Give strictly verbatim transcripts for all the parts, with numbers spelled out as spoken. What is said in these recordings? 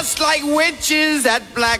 just like witches at black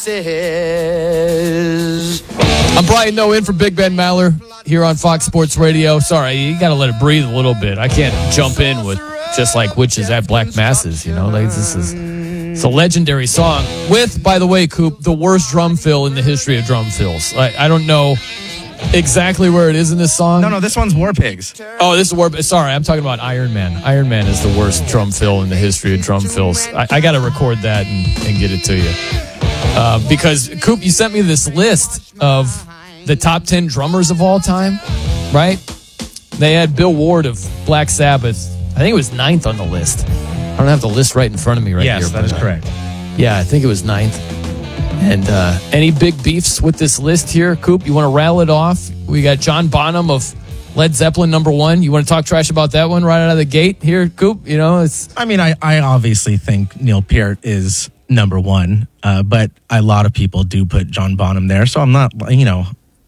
masses. I'm Brian Noe in for Big Ben Maller here on Fox Sports Radio. Sorry, you got to let it breathe a little bit. I can't jump in with just like witches at black masses, you know. Like this is it's a legendary song with, by the way, Coop, the worst drum fill in the history of drum fills. I, I don't know exactly where it is in this song. No, no, this one's War Pigs. Oh, this is War Pigs. Sorry, I'm talking about Iron Man. Iron Man is the worst drum fill in the history of drum fills. I, I got to record that and, and get it to you. Uh, because, Coop, you sent me this list of the top ten drummers of all time, right? They had Bill Ward of Black Sabbath. I think it was ninth on the list. I don't have the list right in front of me right yes, here. Yes, that is correct. Yeah, I think it was ninth. And uh, any big beefs with this list here, Coop? You want to rattle it off? We got John Bonham of Led Zeppelin, number one. You want to talk trash about that one right out of the gate here, Coop? You know, it's. I mean, I, I obviously think Neil Peart is number one, uh, but a lot of people do put John Bonham there. So I'm not, you know,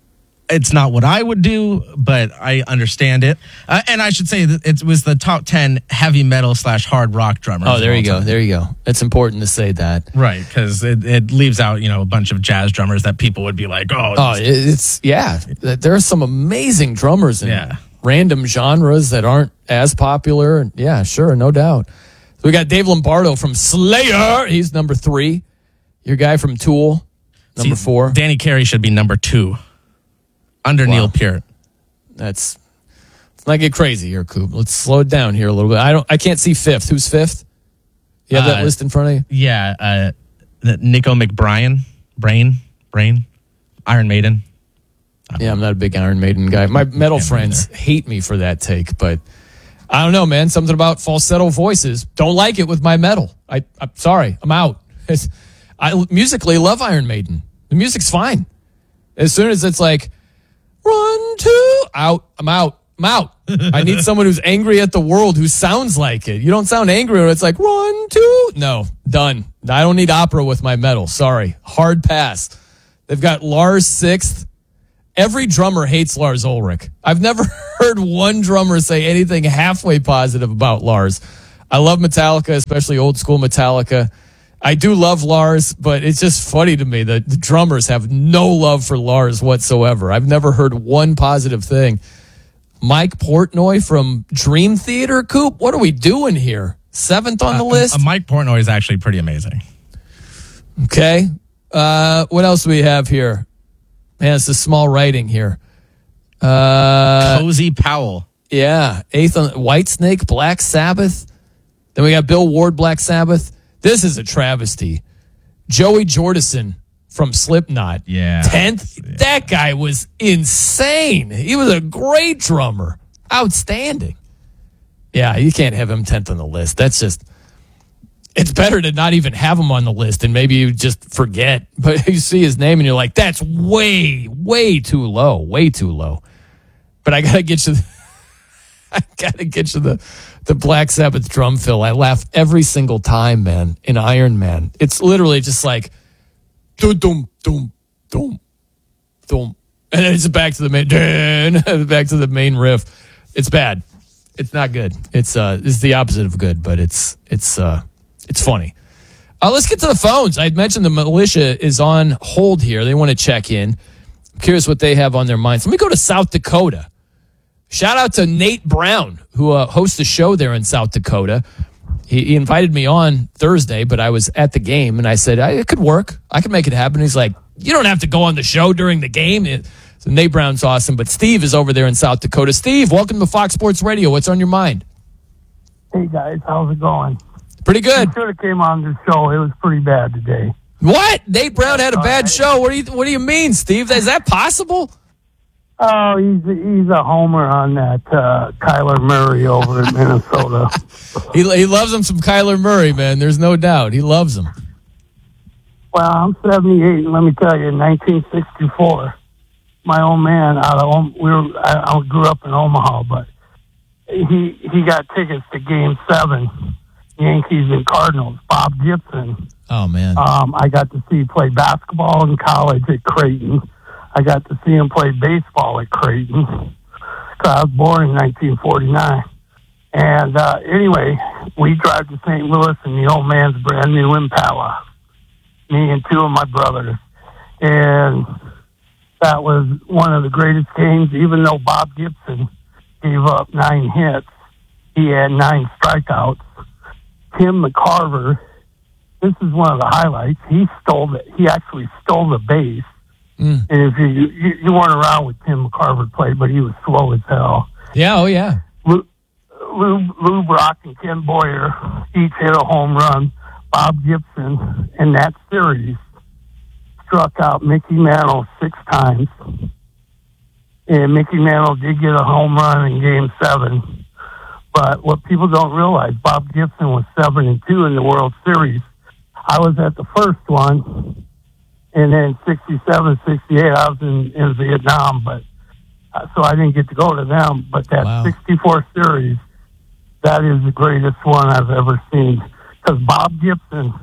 it's not what I would do, but I understand it. Uh, and I should say that it was the top ten heavy metal slash hard rock drummers. Oh, there you go. Time. There you go. It's important to say that. Right, because it, it leaves out, you know, a bunch of jazz drummers that people would be like, oh. Oh, it's, yeah. There are some amazing drummers in yeah. random genres that aren't as popular. Yeah, sure, no doubt. So we got Dave Lombardo from Slayer. He's number three. Your guy from Tool, number See, four. Danny Carey should be number two. Under wow. Neil Peart. That's let's not get crazy here, Coop. Let's slow it down here a little bit. I don't I can't see fifth. Who's fifth? You have uh, that list in front of you? Yeah, uh Nico McBrien, Brain, Brain, Iron Maiden. Yeah, I'm not a big Iron Maiden guy. My metal friends hate me for that take, but I don't know, man. Something about falsetto voices. Don't like it with my metal. I I'm sorry. I'm out. It's, I musically love Iron Maiden. The music's fine. As soon as it's like run, two, out. I'm out. I'm out. I need someone who's angry at the world who sounds like it. You don't sound angry when it's like, run, two. No, done. I don't need opera with my metal. Sorry. Hard pass. They've got Lars sixth. Every drummer hates Lars Ulrich. I've never heard one drummer say anything halfway positive about Lars. I love Metallica, especially old school Metallica. I do love Lars, but it's just funny to me that the drummers have no love for Lars whatsoever. I've never heard one positive thing. Mike Portnoy from Dream Theater, Coop, what are we doing here? Seventh on the uh, list? Uh, Mike Portnoy is actually pretty amazing. Okay. Uh, what else do we have here? Man, it's a small writing here. Uh, Cozy Powell. Yeah. Eighth on Whitesnake, Black Sabbath. Then we got Bill Ward, Black Sabbath. This is a travesty. Joey Jordison from Slipknot. Yeah. tenth. Yeah. That guy was insane. He was a great drummer. Outstanding. Yeah, you can't have him tenth on the list. That's just, it's better to not even have him on the list and maybe you just forget. But you see his name and you're like, that's way, way too low. Way too low. But I got to get you, I got to get you the, the Black Sabbath drum fill. I laugh every single time, man, in Iron Man. It's literally just like, dum, dum, dum, dum, dum. And then it's back to the main, back to the main riff. It's bad. It's not good. It's uh, it's the opposite of good, but it's it's uh, it's funny. Uh, let's get to the phones. I mentioned the militia is on hold here. They want to check in. I'm curious what they have on their minds. Let me go to South Dakota. Shout out to Nate Brown, who uh, hosts a show there in South Dakota. He, he invited me on Thursday, but I was at the game, and I said, I, it could work. I could make it happen. He's like, you don't have to go on the show during the game. It, so Nate Brown's awesome, but Steve is over there in South Dakota. Steve, welcome to Fox Sports Radio. What's on your mind? Hey, guys. How's it going? Pretty good. You should have came on the show. It was pretty bad today. What? Nate Brown had a bad uh, show. What do you What do you mean, Steve? Is that possible? Oh, he's a, he's a homer on that uh, Kyler Murray over in Minnesota. he he loves him some Kyler Murray, man. There's no doubt. He loves him. Well, I'm seventy-eight, and let me tell you, in nineteen sixty-four, my old man out of we were I, I grew up in Omaha, but he he got tickets to Game Seven, Yankees and Cardinals. Bob Gibson. Oh man. Um, I got to see play basketball in college at Creighton. I got to see him play baseball at Creighton. I was born in nineteen forty-nine. And uh, anyway, we drive to Saint Louis in the old man's brand new Impala, me and two of my brothers. And that was one of the greatest games, even though Bob Gibson gave up nine hits. He had nine strikeouts. Tim McCarver, this is one of the highlights. He stole the, he actually stole the base. Mm. And if you, you you weren't around with Tim McCarver play, but he was slow as hell. Yeah, oh yeah. Lou, Lou, Lou Brock and Ken Boyer each hit a home run. Bob Gibson in that series struck out Mickey Mantle six times. And Mickey Mantle did get a home run in game seven. But what people don't realize, Bob Gibson was seven and two in the World Series. I was at the first one, and then sixty-seven, sixty-eight, I was in, in Vietnam, but uh, so I didn't get to go to them. But that wow. sixty-four series, that is the greatest one I've ever seen. Because Bob Gibson,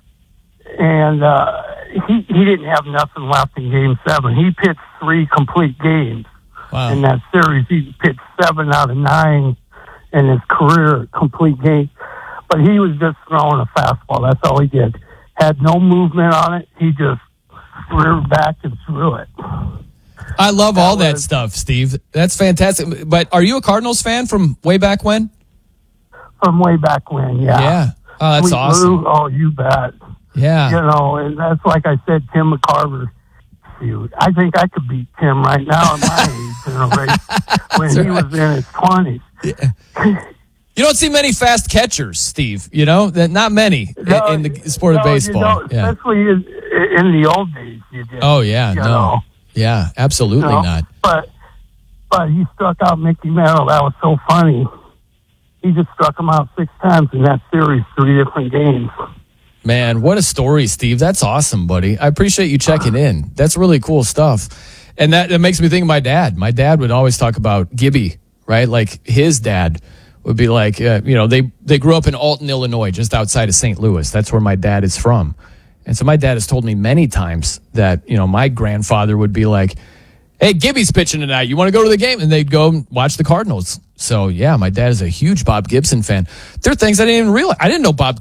and uh, he he didn't have nothing left in Game Seven. He pitched three complete games wow. in that series. He pitched seven out of nine in his career complete game. But he was just throwing a fastball. That's all he did. Had no movement on it. He just threw back and threw it. I love that all was, that stuff, Steve. That's fantastic. But are you a Cardinals fan from way back when? From way back when, yeah. Yeah. Oh, that's Sweet awesome. Lou, oh, you bet. Yeah. You know, and that's like I said, Tim McCarver. Shoot, I think I could beat Tim right now at my age in a race when he right. was in his twenties. Yeah. You don't see many fast catchers, Steve. You know, that not many no, in the sport no, of baseball. You know, yeah. Especially in, in the old days, you did. Oh yeah, no, know. yeah, absolutely you know? not. But but he struck out Mickey Mantle. That was so funny. He just struck him out six times in that series, three different games. Man, what a story, Steve. That's awesome, buddy. I appreciate you checking in. That's really cool stuff. And that, that makes me think of my dad. My dad would always talk about Gibby, right? Like his dad would be like, uh, you know, they, they grew up in Alton, Illinois, just outside of Saint Louis. That's where my dad is from. And so my dad has told me many times that, you know, my grandfather would be like, hey, Gibby's pitching tonight. You want to go to the game? And they'd go and watch the Cardinals. So, yeah, my dad is a huge Bob Gibson fan. There are things I didn't even realize. I didn't know Bob